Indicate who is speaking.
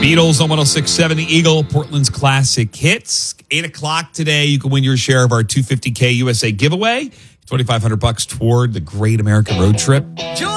Speaker 1: Beatles on 106.7 The Eagle, Portland's classic hits. 8 o'clock today, you can win your share of our $250K USA giveaway. $2,500 toward the Great American Road Trip.